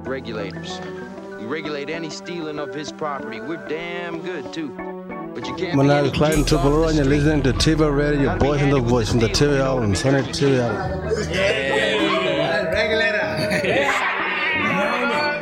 Regulators. We regulate any stealing of his property. We're damn good, too. But you can't Manal Klein Triple and you're listening to TV Radio, your boys in the voice from the TV Island, Sonny TV Island. Yeah, regulator.